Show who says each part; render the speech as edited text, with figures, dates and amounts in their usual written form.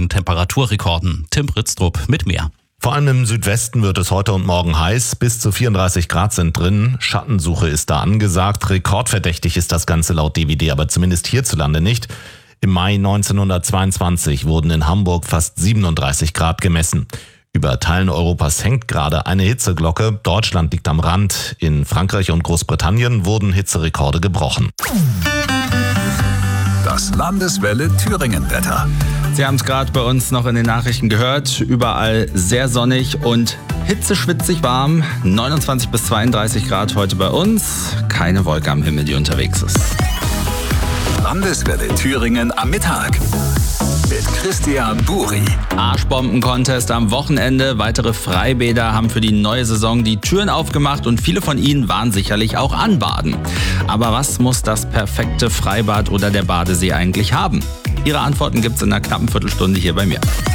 Speaker 1: neuen Temperaturrekorden. Tim Britztrup mit mehr.
Speaker 2: Vor allem im Südwesten wird es heute und morgen heiß. Bis zu 34 Grad sind drin. Schattensuche ist da angesagt. Rekordverdächtig ist das Ganze laut DWD, aber zumindest hierzulande nicht. Im Mai 1922 wurden in Hamburg fast 37 Grad gemessen. Über Teilen Europas hängt gerade eine Hitzeglocke. Deutschland liegt am Rand. In Frankreich und Großbritannien wurden Hitzerekorde gebrochen.
Speaker 3: Das Landeswelle Thüringen-Wetter.
Speaker 1: Sie haben es gerade bei uns noch in den Nachrichten gehört. Überall sehr sonnig und hitzeschwitzig warm. 29 bis 32 Grad heute bei uns. Keine Wolke am Himmel, die unterwegs ist.
Speaker 3: Landeswelle Thüringen am Mittag. Mit Christian Buri.
Speaker 1: Arschbomben-Contest am Wochenende. Weitere Freibäder haben für die neue Saison die Türen aufgemacht und viele von ihnen waren sicherlich auch anbaden. Aber was muss das perfekte Freibad oder der Badesee eigentlich haben? Ihre Antworten gibt's in einer knappen Viertelstunde hier bei mir.